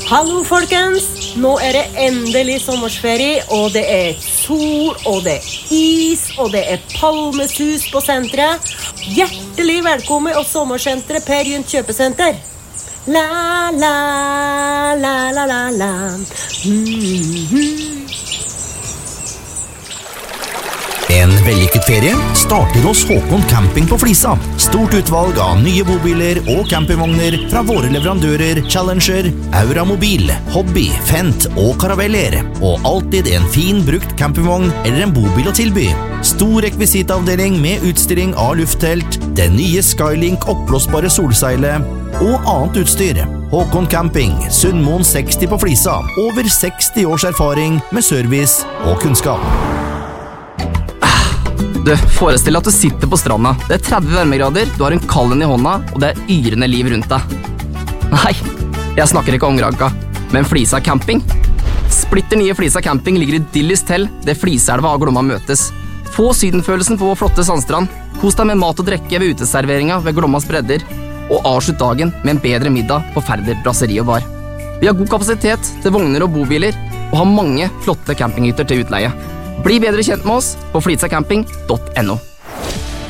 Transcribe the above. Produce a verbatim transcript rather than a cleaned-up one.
Hallo folkens, nå er det endelig sommersferie, og det er sol, og det er is, og det er palmesus på senteret. Hjertelig velkommen til sommersenteret Per Gynt kjøpesenter. La, la, la, la, la, la. Mm-hmm. En vellykket ferie starter hos Håkon Camping på Flisa. Stort utvalg av nye bobiler og campingvogner fra våre leverandører Challenger, Auramobil, Hobby, Fent og Caraveller. Og alltid en fin brukt campingvogn eller en bobil å tilby. Stor rekvisitavdeling med utstilling av lufttelt, det nye Skylink oppblåsbare solseilet og annet utstyr. Håkon Camping, Sundmoen seksti på Flisa. Over seksti års erfaring med service og kunnskap. Du, forestill at du sitter på stranda. Det er tretti varmegrader, du har en kallen i hånda, og det er yrende liv rundt deg. Nei, jeg snakker ikke om Granka, men Flisa Camping. Splitter nye Flisa Camping ligger idyllisk til, det Fliselva og Glomma møtes. Få sydenfølelsen på vår flotte sandstrand. Kos deg med mat og drikke ved uteserveringa ved Glommas bredder, og avslutt dagen med en bedre middag på Færder Brasseri og Bar. Vi har god kapasitet til vogner og bobiler, og har mange flotte campinghytter til utleie. Bli bedre kjent med oss på flitsacamping punktum no.